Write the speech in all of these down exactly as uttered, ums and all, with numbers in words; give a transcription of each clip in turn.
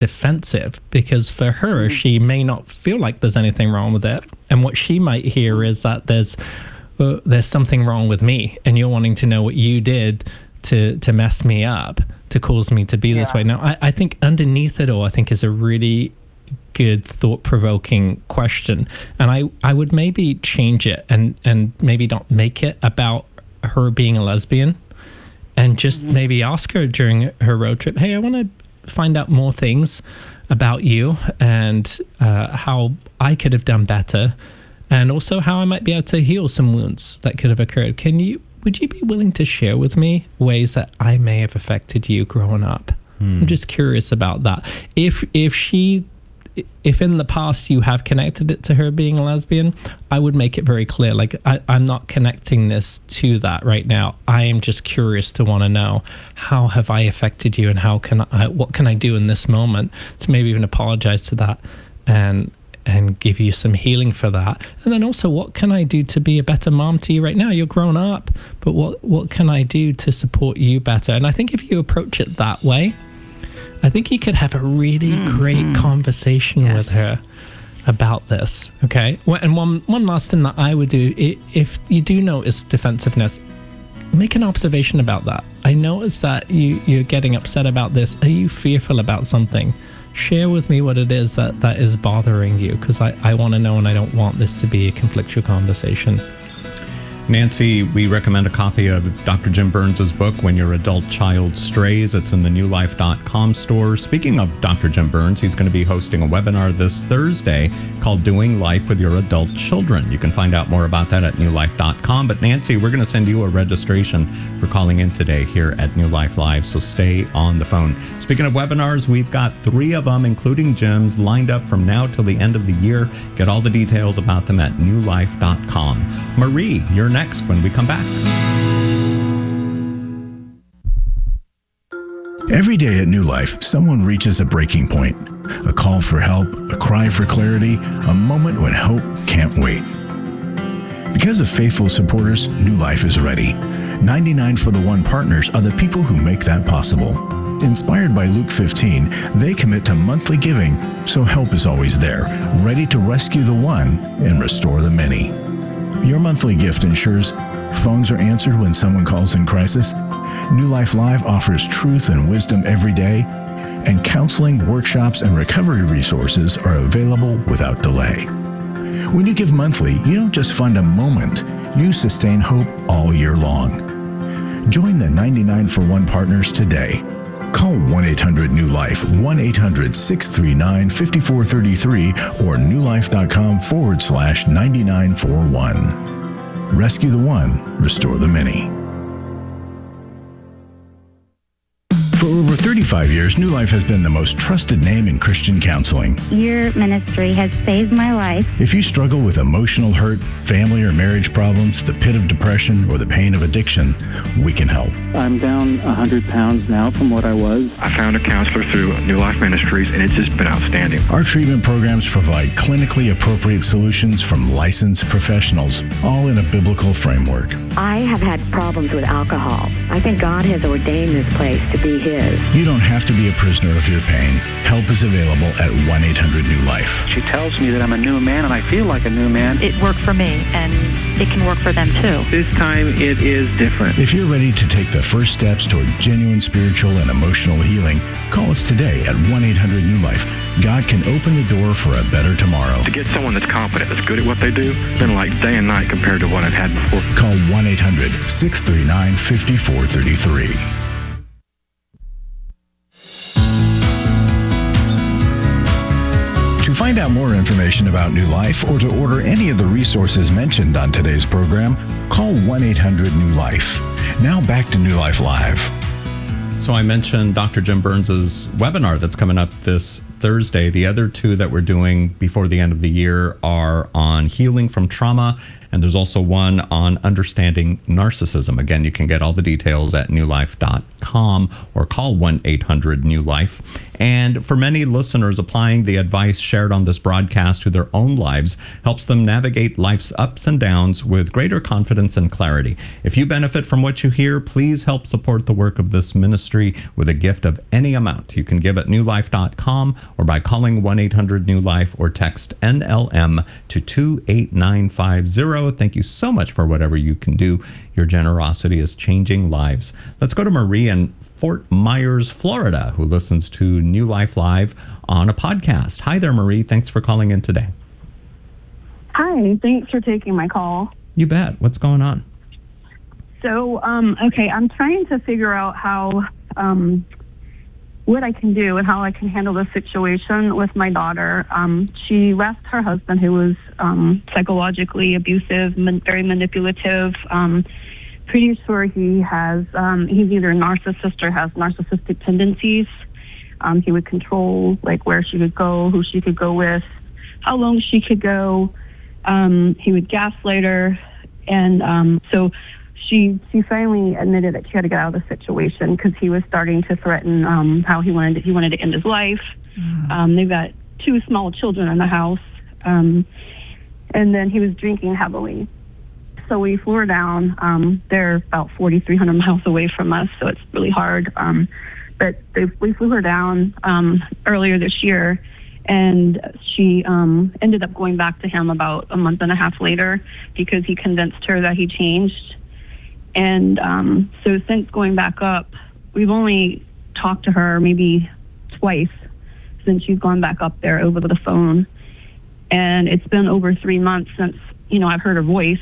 defensive, because for her, she may not feel like there's anything wrong with it. And what she might hear is that there's uh, there's something wrong with me, and you're wanting to know what you did to to mess me up, to cause me to be yeah. this way. Now, I, I think underneath it all, I think is a really good thought-provoking question. And I, I would maybe change it and, and maybe not make it about her being a lesbian, and just mm-hmm. maybe ask her during her road trip, hey, I want to find out more things about you, and uh, how I could have done better, and also how I might be able to heal some wounds that could have occurred. Can you, would you be willing to share with me ways that I may have affected you growing up? Hmm. I'm just curious about that. If, if she, if in the past you have connected it to her being a lesbian, I would make it very clear, like, I, I'm not connecting this to that right now. I am just curious to want to know, how have I affected you, and how can I, what can I do in this moment to maybe even apologize to that, and and give you some healing for that. And then also, what can I do to be a better mom to you right now? You're grown up, but what, what can I do to support you better? And I think if you approach it that way, I think you could have a really mm-hmm. great conversation yes. with her about this, okay? And one one last thing that I would do, if you do notice defensiveness, make an observation about that. I notice that you, you're getting upset about this. Are you fearful about something? Share with me what it is that, that is bothering you, because I, I want to know, and I don't want this to be a conflictual conversation. Nancy, we recommend a copy of Doctor Jim Burns' book, When Your Adult Child Strays. It's in the new life dot com store. Speaking of Doctor Jim Burns, he's going to be hosting a webinar this Thursday called Doing Life with Your Adult Children. You can find out more about that at new life dot com. But Nancy, we're going to send you a registration for calling in today here at New Life Live, so stay on the phone. Speaking of webinars, we've got three of them, including Jim's, lined up from now till the end of the year. Get all the details about them at new life dot com. Marie, you're next when we come back. Every day at New Life, someone reaches a breaking point. A call for help, a cry for clarity, a moment when hope can't wait. Because of faithful supporters, New Life is ready. ninety-nine for the One partners are the people who make that possible. Inspired by Luke fifteen, they commit to monthly giving, so help is always there, ready to rescue the one and restore the many. Your monthly gift ensures phones are answered when someone calls in crisis, New Life Live offers truth and wisdom every day, and counseling, workshops, and recovery resources are available without delay. When you give monthly, you don't just fund a moment, you sustain hope all year long. Join the ninety-nine for one partners today. Call one eight hundred new life, one eight hundred six three nine five four three three, or newlife.com forward slash 9941. Rescue the one, restore the many. For over thirty-five years, New Life has been the most trusted name in Christian counseling. Your ministry has saved my life. If you struggle with emotional hurt, family or marriage problems, the pit of depression, or the pain of addiction, we can help. I'm down one hundred pounds now from what I was. I found a counselor through New Life Ministries, and it's just been outstanding. Our treatment programs provide clinically appropriate solutions from licensed professionals, all in a biblical framework. I have had problems with alcohol. I think God has ordained this place to be His. You don't have to be a prisoner of your pain. Help is available at one eight hundred new life. She tells me that I'm a new man, and I feel like a new man. It worked for me, and it can work for them too. This time it is different. If you're ready to take the first steps toward genuine spiritual and emotional healing, call us today at one eight hundred new life. God can open the door for a better tomorrow. To get someone that's confident, that's good at what they do, it's been like day and night compared to what I've had before. Call one eight hundred six three nine five four three three. To find out more information about New Life or to order any of the resources mentioned on today's program, call one eight hundred new life. Now back to New Life Live. So I mentioned Doctor Jim Burns' webinar that's coming up this Thursday. The other two that we're doing before the end of the year are on healing from trauma And there's also one on understanding narcissism. Again, you can get all the details at new life dot com or call one eight hundred new life. And for many listeners, applying the advice shared on this broadcast to their own lives helps them navigate life's ups and downs with greater confidence and clarity. If you benefit from what you hear, please help support the work of this ministry with a gift of any amount. You can give at new life dot com or by calling one eight hundred new life or text N L M to two eight nine five zero. Thank you so much for whatever you can do. Your generosity is changing lives. Let's go to Marie in Fort Myers, Florida, who listens to New Life Live on a podcast. Hi there, Marie. Thanks for calling in today. Hi, thanks for taking my call. You bet. What's going on? So, um, okay, I'm trying to figure out how, um, what I can do and how I can handle this situation with my daughter. Um, she left her husband, who was um, psychologically abusive, man- very manipulative. Um, pretty sure he has, um, he's either a narcissist or has narcissistic tendencies. Um, he would control, like, where she would go, who she could go with, how long she could go. Um, he would gaslight her. And um, so she she finally admitted that she had to get out of the situation because he was starting to threaten um, how he wanted to, he wanted to end his life. Mm. Um, they've got two small children in the house. Um, and then he was drinking heavily. So we flew her down. Um, they're about forty-three hundred miles away from us, so it's really hard. Um, but they, we flew her down um, earlier this year, and she um, ended up going back to him about a month and a half later because he convinced her that he changed. And um, so since going back up, we've only talked to her maybe twice since she's gone back up there over the phone. And it's been over three months since, you know, I've heard her voice.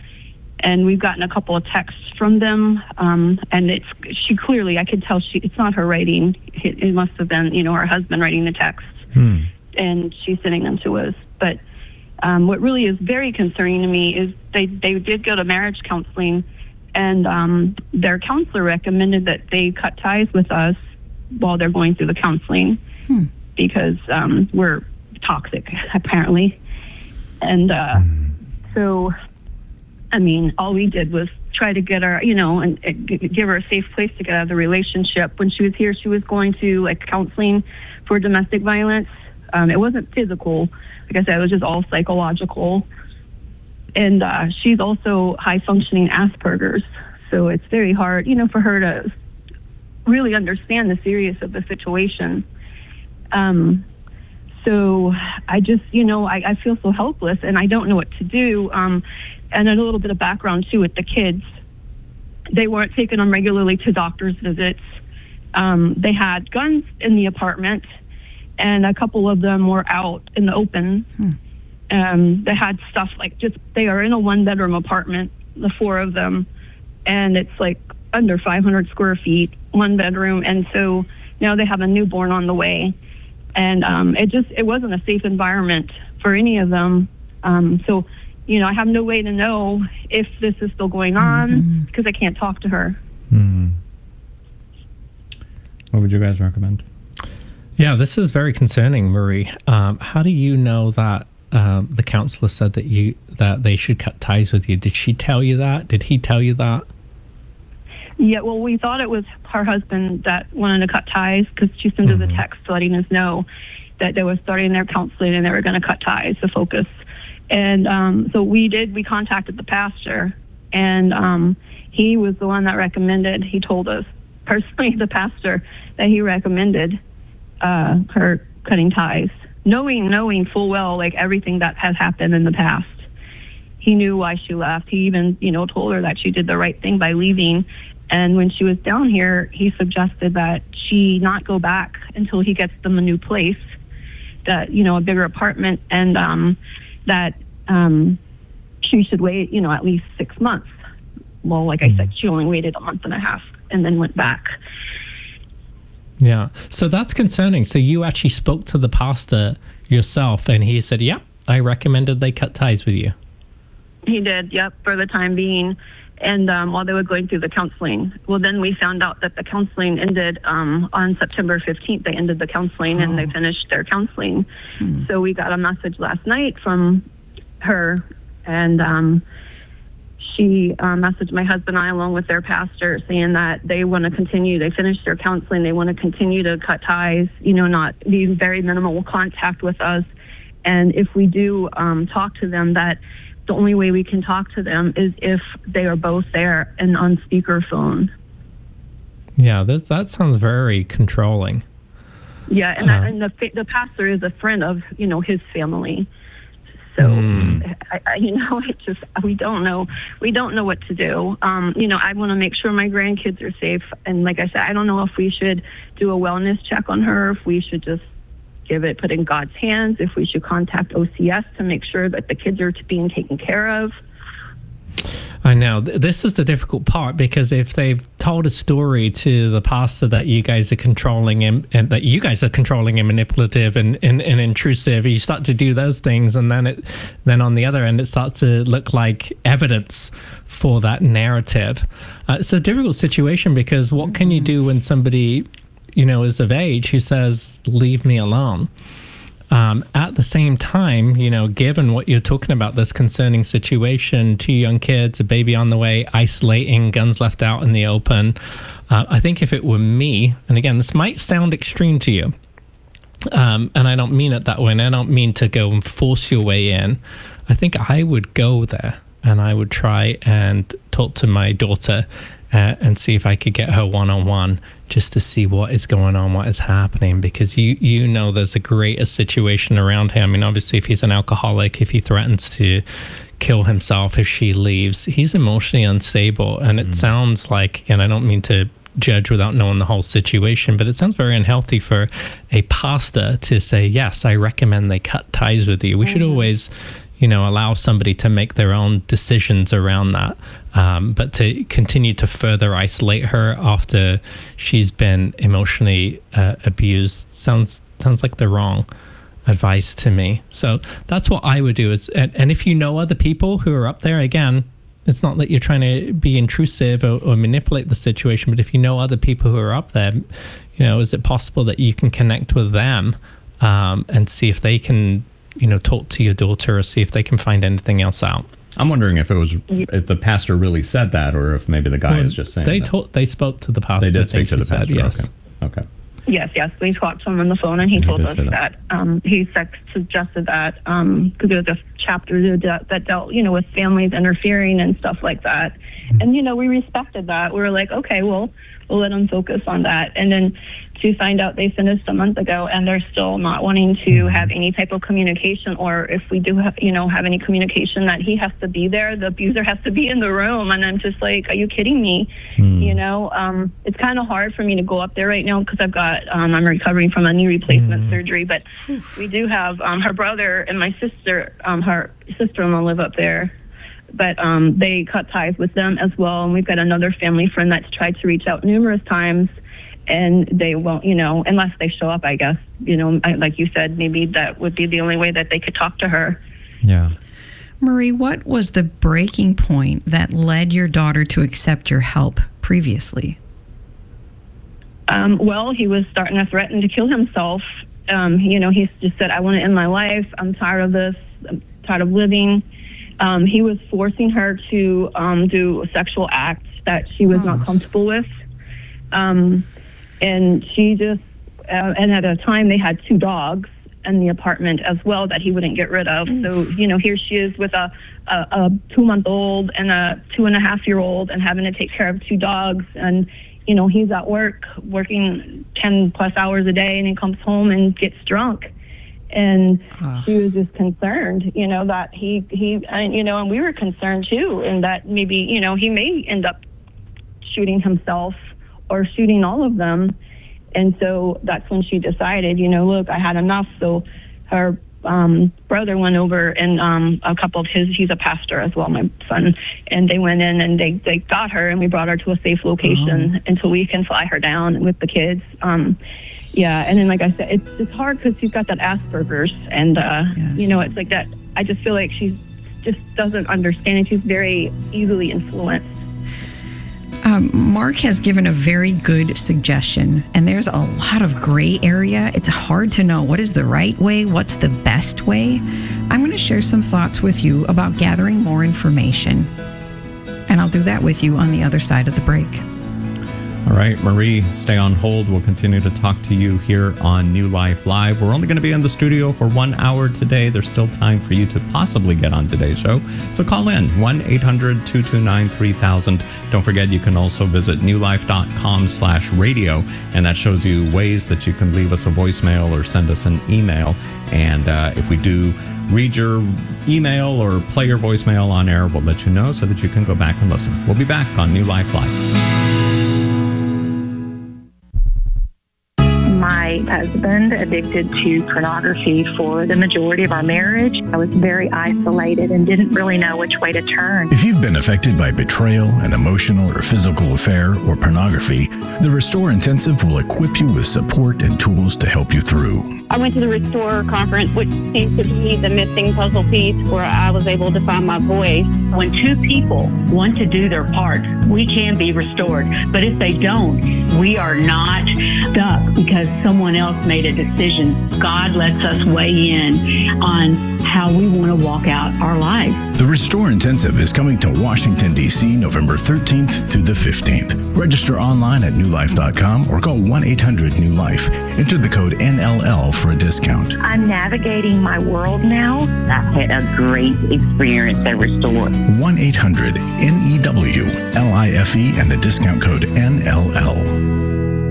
And we've gotten a couple of texts from them. Um, and it's, she clearly, I could tell she, it's not her writing. It, it must have been, you know, her husband writing the texts. Hmm. And she's sending them to us. But um, what really is very concerning to me is they, they did go to marriage counseling, and um, their counselor recommended that they cut ties with us while they're going through the counseling hmm. because um, we're toxic, apparently. And uh, hmm. so, I mean, all we did was try to get her, you know, and, and give her a safe place to get out of the relationship. When she was here, she was going to, like, counseling for domestic violence. Um, it wasn't physical. Like I said, it was just all psychological. And uh, she's also high-functioning Asperger's. So it's very hard, you know, for her to really understand the seriousness of the situation. Um, so I just, you know, I, I feel so helpless, and I don't know what to do. Um, and then a little bit of background, too, with the kids. They weren't taking them regularly to doctor's visits. Um, they had guns in the apartment, and a couple of them were out in the open. Hmm. Um, they had stuff like just, they are in a one bedroom apartment, the four of them, and it's like under five hundred square feet, one bedroom. And so now they have a newborn on the way. And um, it just, it wasn't a safe environment for any of them. Um, so, you know, I have no way to know if this is still going on because mm-hmm. I can't talk to her. Mm-hmm. What would you guys recommend? Yeah, this is very concerning, Marie. Um, how do you know that um, the counselor said that you that they should cut ties with you? Did she tell you that? Did he tell you that? Yeah, well, we thought it was her husband that wanted to cut ties because she sent mm-hmm. us a text letting us know that they were starting their counseling and they were going to cut ties to focus. And um, so we did, we contacted the pastor, and um, he was the one that recommended, he told us personally, the pastor, that he recommended uh, her cutting ties, knowing, knowing full well, like everything that has happened in the past. He knew why she left. He even, you know, told her that she did the right thing by leaving. And when she was down here, he suggested that she not go back until he gets them a new place, that, you know, a bigger apartment, and um, that um, she should wait, you know, at least six months. Well, like I said, she only waited a month and a half and then went back. Yeah. So that's concerning. So you actually spoke to the pastor yourself, and he said, yep, I recommended they cut ties with you. He did, yep, for the time being. And um, while they were going through the counseling. Well, then we found out that the counseling ended um, on September fifteenth. They ended the counseling, oh. and they finished their counseling. Hmm. So we got a message last night from her, and um, she uh, messaged my husband and I along with their pastor saying that they want to continue, they finished their counseling, they want to continue to cut ties, you know, not be very minimal contact with us. And if we do um, talk to them, that the only way we can talk to them is if they are both there and on speakerphone. Yeah, that, that sounds very controlling. Yeah, and, uh, that, and the the pastor is a friend of, you know, his family. So, mm. I, I, you know, it just, we don't know, we don't know what to do. Um, you know, I want to make sure my grandkids are safe. And like I said, I don't know if we should do a wellness check on her, if we should just give it, put in God's hands, if we should contact O C S to make sure that the kids are being taken care of. I know. This is the difficult part, because if they've told a story to the pastor that you guys are controlling him, and that you guys are controlling and manipulative and, and, and intrusive, you start to do those things, and then it, then on the other end, it starts to look like evidence for that narrative. Uh, it's a difficult situation, because what can you do when somebody, you know, is of age who says, leave me alone? Um, at the same time, you know, given what you're talking about, this concerning situation, two young kids, a baby on the way, isolating, guns left out in the open, uh, I think if it were me, and again, this might sound extreme to you, um, and I don't mean it that way, and I don't mean to go and force your way in, I think I would go there, and I would try and talk to my daughter uh, and see if I could get her one-on-one, just to see what is going on, what is happening, because you you know there's a greater situation around him. I mean, obviously, if he's an alcoholic, if he threatens to kill himself if she leaves, he's emotionally unstable. And it mm. sounds like, and I don't mean to judge without knowing the whole situation, but it sounds very unhealthy for a pastor to say, yes, I recommend they cut ties with you. We mm-hmm. should always, you know, allow somebody to make their own decisions around that. Um, but to continue to further isolate her after she's been emotionally uh, abused sounds sounds like the wrong advice to me. So that's what I would do. Is and, and if you know other people who are up there, again, it's not that you're trying to be intrusive or, or manipulate the situation, but if you know other people who are up there, you know, is it possible that you can connect with them um, and see if they can, you know, talk to your daughter, or see if they can find anything else out? I'm wondering if it was if the pastor really said that, or if maybe the guy well, is just saying they that. Told, they spoke to the pastor. They did speak to the pastor. Said, yes. Okay. okay. Yes, yes. We talked to him on the phone, and he, he told us that, that um, he suggested that because um, there was a chapter that, that dealt, you know, with families interfering and stuff like that. Mm-hmm. And, you know, we respected that. We were like, okay, well, we'll let them focus on that. And then to find out they finished a month ago, and they're still not wanting to have any type of communication, or if we do have, you know, have any communication, that he has to be there, the abuser has to be in the room. And I'm just like, are you kidding me? Mm. You know, um, it's kind of hard for me to go up there right now because I've got, um, I'm recovering from a knee replacement mm. surgery, but we do have um, her brother and my sister, um, her sister-in-law live up there. But um, they cut ties with them as well. And we've got another family friend that's tried to reach out numerous times, and they won't, you know, unless they show up, I guess. You know, like you said, maybe that would be the only way that they could talk to her. Yeah. Marie, what was the breaking point that led your daughter to accept your help previously? Um, well, he was starting to threaten to kill himself. Um, you know, he just said, I want to end my life. I'm tired of this. I'm tired of living. Um, he was forcing her to um, do sexual acts that she was oh. not comfortable with. Um, and she just, uh, and at a time they had two dogs in the apartment as well that he wouldn't get rid of. So, you know, here she is with a, a, a two-month-old and a two-and-a-half-year-old and having to take care of two dogs. And, you know, he's at work working ten-plus hours a day, and he comes home and gets drunk. And oh. she was just concerned, you know, that he, he, and, you know, and we were concerned too, and that maybe, you know, he may end up shooting himself or shooting all of them. And so that's when she decided, you know, look, I had enough. So her um, brother went over, and um, a couple of his, he's a pastor as well, my son, and they went in and they, they got her, and we brought her to a safe location oh. until we can fly her down with the kids. Um, Yeah, and then like I said, it's it's hard because she's got that Asperger's, and uh, yes. you know, it's like that. I just feel like she just doesn't understand, and she's very easily influenced. Um, Mark has given a very good suggestion, and there's a lot of gray area. It's hard to know what is the right way, what's the best way. I'm going to share some thoughts with you about gathering more information. And I'll do that with you on the other side of the break. All right, Marie, stay on hold. We'll continue to talk to you here on New Life Live. We're only going to be in the studio for one hour today. There's still time for you to possibly get on today's show. So call in, one eight hundred two two nine three thousand. Don't forget, you can also visit newlife.com slash radio, and that shows you ways that you can leave us a voicemail or send us an email. And uh, if we do read your email or play your voicemail on air, we'll let you know so that you can go back and listen. We'll be back on New Life Live. My husband addicted to pornography for the majority of our marriage. I was very isolated and didn't really know which way to turn. If you've been affected by betrayal, an emotional or physical affair, or pornography, the Restore Intensive will equip you with support and tools to help you through. I went to the Restore conference, which seems to be the missing puzzle piece where I was able to find my voice. When two people want to do their part, we can be restored. But if they don't, we are not stuck because someone else made a decision. God lets us weigh in on how we want to walk out our lives. The Restore Intensive is coming to Washington, D C November thirteenth through the fifteenth. Register online at new life dot com or call one eight hundred new life. Enter the code N L L for a discount. I'm navigating my world now. I've had a great experience at Restore. one eight hundred N E W L I F E and the discount code N L L.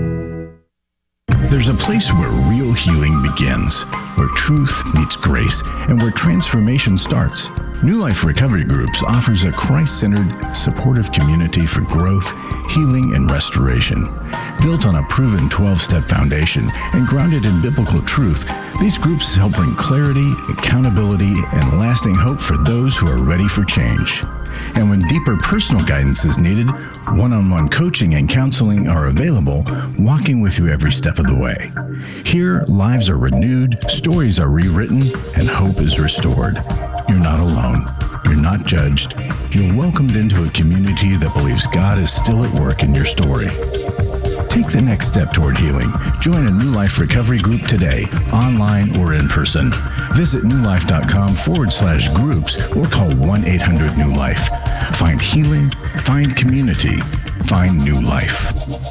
There's a place where real healing begins, where truth meets grace, and where transformation starts. New Life Recovery Groups offers a Christ-centered, supportive community for growth, healing, and restoration. Built on a proven twelve-step foundation and grounded in biblical truth, these groups help bring clarity, accountability, and lasting hope for those who are ready for change. And when deeper personal guidance is needed, one-on-one coaching and counseling are available, walking with you every step of the way. Here, lives are renewed, stories are rewritten, and hope is restored. You're not alone. You're not judged. You're welcomed into a community that believes God is still at work in your story. Take the next step toward healing. Join a New Life Recovery Group today, online or in person. Visit newlife.com forward slash groups or call one eight hundred new life. Find healing, find community, find new life.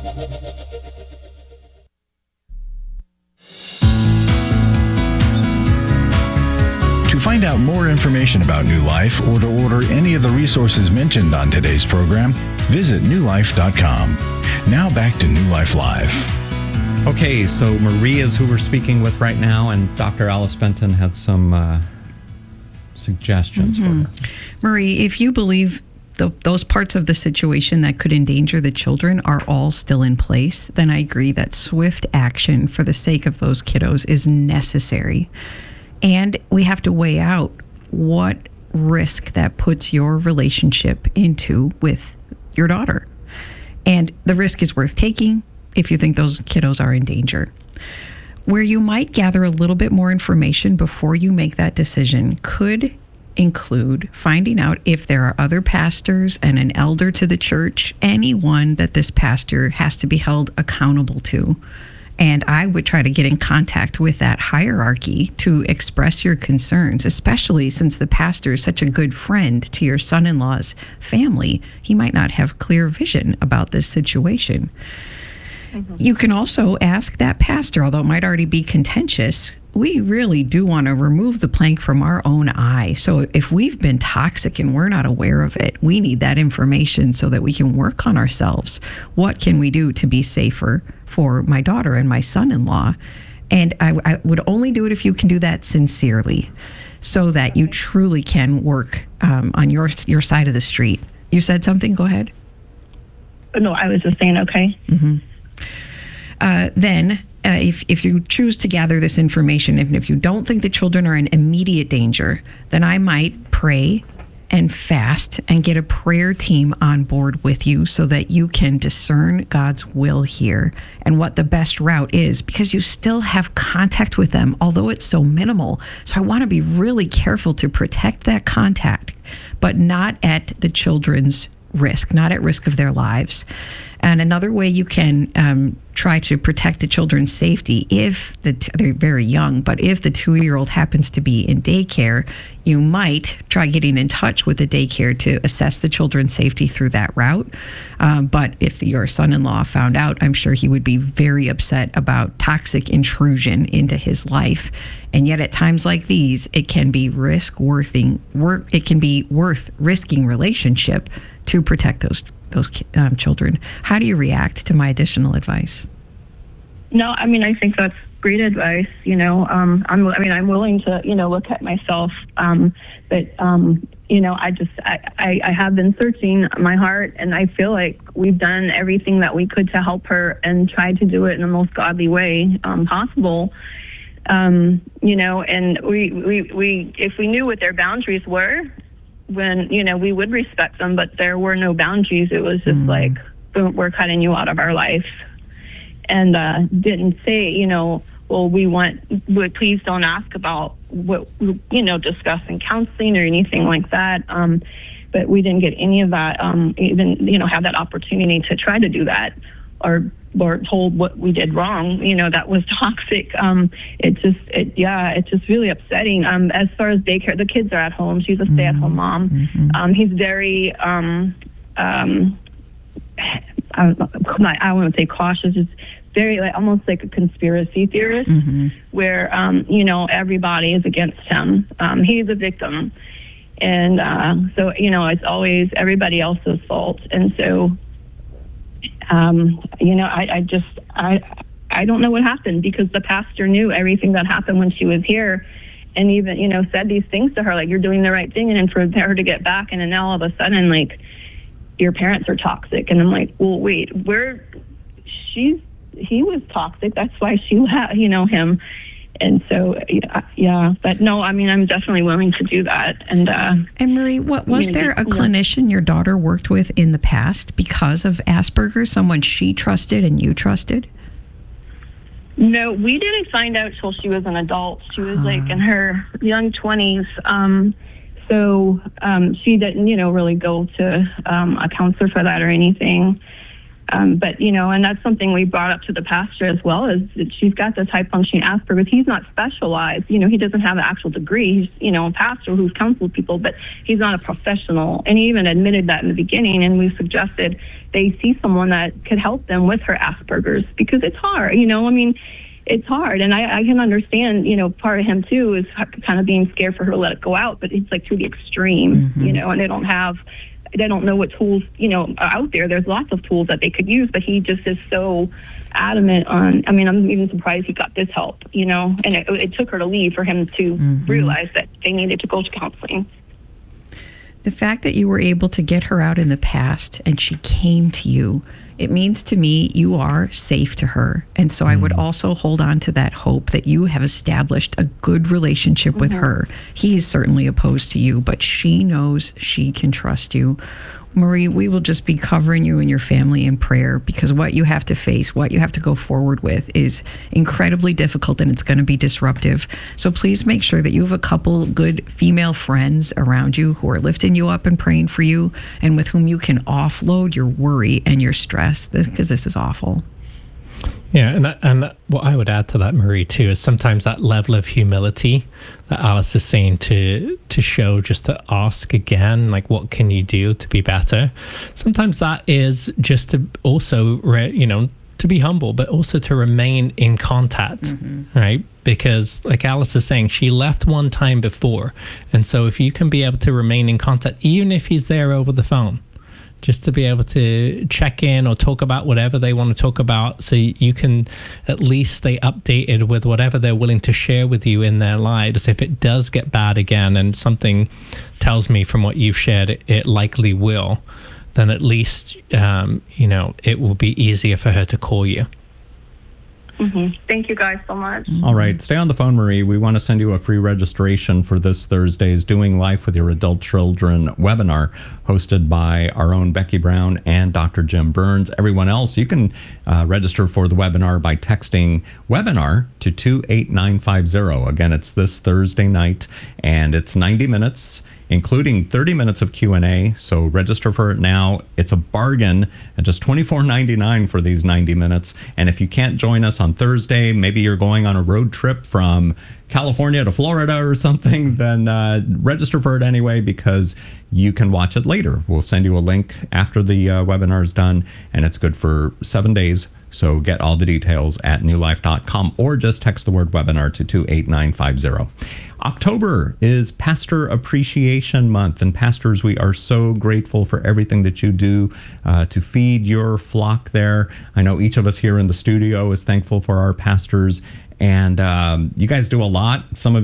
To find out more information about New Life or to order any of the resources mentioned on today's program, visit new life dot com. Now back to New Life Live. Okay, so Marie is who we're speaking with right now, and Doctor Alice Benton had some uh, suggestions mm-hmm. for her. Marie, if you believe the, those parts of the situation that could endanger the children are all still in place, then I agree that swift action for the sake of those kiddos is necessary. And we have to weigh out what risk that puts your relationship into with your daughter. And the risk is worth taking if you think those kiddos are in danger. Where you might gather a little bit more information before you make that decision could include finding out if there are other pastors and an elder to the church, anyone that this pastor has to be held accountable to. And I would try to get in contact with that hierarchy to express your concerns, especially since the pastor is such a good friend to your son-in-law's family. He might not have clear vision about this situation. Mm-hmm. You can also ask that pastor, although it might already be contentious, we really do want to remove the plank from our own eye. So if we've been toxic and we're not aware of it, we need that information so that we can work on ourselves. What can we do to be safer for my daughter and my son-in-law? And I, I would only do it if you can do that sincerely, so that you truly can work um, on your your side of the street. You said something? Go ahead. No, I was just saying, okay. Mm-hmm. Uh, then, uh, if, if you choose to gather this information, and if you don't think the children are in immediate danger, then I might pray and fast and get a prayer team on board with you so that you can discern God's will here and what the best route is, because you still have contact with them, although it's so minimal. So I want to be really careful to protect that contact, but not at the children's risk, not at risk of their lives. And another way you can um, try to protect the children's safety, if the t- they're very young, but if the two-year-old happens to be in daycare, you might try getting in touch with the daycare to assess the children's safety through that route. Um, but if your son-in-law found out, I'm sure he would be very upset about toxic intrusion into his life. And yet at times like these, it can be risk worthing, work, it can be worth risking relationship to protect those those um, children. How do you react to my additional advice? No, I mean, I think that's great advice. You know, um, I'm, I mean, I'm willing to, you know, look at myself. Um, but, um, you know, I just, I, I, I have been searching my heart, and I feel like we've done everything that we could to help her and tried to do it in the most godly way um, possible. Um, you know, and we, we, we, if we knew what their boundaries were, when, you know, we would respect them, but there were no boundaries. It was just mm. like, boom, we're cutting you out of our life. And uh, didn't say, you know, well, we want, but please don't ask about what, you know, discussing counseling or anything like that. Um, but we didn't get any of that, um, even, you know, have that opportunity to try to do that, or or told what we did wrong, you know, that was toxic. Um, it just, it, yeah, it's just really upsetting. Um, as far as daycare, the kids are at home. She's a stay-at-home mom. Mm-hmm. Um, he's very, um, um, I don't know, I wouldn't say cautious, it's very, like, almost like a conspiracy theorist, mm-hmm. where, um, you know, everybody is against him. Um, he's a victim. And uh, so, you know, it's always everybody else's fault. And so, Um, you know, I, I just, I, I don't know what happened, because the pastor knew everything that happened when she was here, and even, you know, said these things to her, like, you're doing the right thing. And then for her to get back, and then now all of a sudden, like, your parents are toxic. And I'm like, well, wait, where she's, he was toxic. That's why she left, you know, him. And so, yeah, yeah, but no, I mean, I'm definitely willing to do that. And uh, and Marie, what was there a clinician your daughter worked with in the past because of Asperger's? Someone she trusted and you trusted? No, we didn't find out till she was an adult. She was uh. like in her young twenties. Um, so um, she didn't, you know, really go to um, a counselor for that or anything. Um, but, you know, and that's something we brought up to the pastor as well, is that she's got this high-functioning Asperger's. He's not specialized. You know, he doesn't have an actual degree. He's, you know, a pastor who's counseled people, but he's not a professional. And he even admitted that in the beginning, and we suggested they see someone that could help them with her Asperger's, because it's hard, you know, I mean, it's hard. And I, I can understand, you know, part of him, too, is kind of being scared for her to let it go out, but it's like to the extreme, mm-hmm. you know, and they don't have... They don't know what tools, you know, are out there. There's lots of tools that they could use, but he just is so adamant on, I mean, I'm even surprised he got this help, you know, and it, it took her to leave for him to mm-hmm. realize that they needed to go to counseling. The fact that you were able to get her out in the past and she came to you, it means to me you are safe to her. And so mm-hmm. I would also hold on to that hope that you have established a good relationship with mm-hmm. her. He is certainly opposed to you, but she knows she can trust you. Marie, we will just be covering you and your family in prayer, because what you have to face, what you have to go forward with is incredibly difficult, and it's going to be disruptive. So please make sure that you have a couple good female friends around you who are lifting you up and praying for you, and with whom you can offload your worry and your stress, because this is awful. Yeah, and and what I would add to that, Marie, too, is sometimes that level of humility that Alice is saying to to show, just to ask again, like, what can you do to be better? Sometimes that is just to also, re, you know, to be humble, but also to remain in contact, mm-hmm. right? Because like Alice is saying, she left one time before. And so if you can be able to remain in contact, even if he's there over the phone, just to be able to check in or talk about whatever they want to talk about, so you can at least stay updated with whatever they're willing to share with you in their lives. If it does get bad again, and something tells me from what you've shared it, it likely will, then at least, um, you know, it will be easier for her to call you. Mm-hmm. Thank you guys so much. All right. Stay on the phone, Marie. We want to send you a free registration for this Thursday's Doing Life with Your Adult Children webinar, hosted by our own Becky Brown and Doctor Jim Burns. Everyone else, you can uh, register for the webinar by texting webinar to two eight nine five zero. Again, it's this Thursday night, and it's ninety minutes. including thirty minutes of Q and A. So register for it now. It's a bargain at just twenty-four ninety-nine for these ninety minutes. And if you can't join us on Thursday, maybe you're going on a road trip from California to Florida or something, then uh, register for it anyway, because you can watch it later. We'll send you a link after the uh, webinar is done, and it's good for seven days. So get all the details at new life dot com or just text the word webinar to two eight nine five zero. October is Pastor Appreciation Month, and pastors, we are so grateful for everything that you do uh, to feed your flock there. I know each of us here in the studio is thankful for our pastors, and um, you guys do a lot. Some of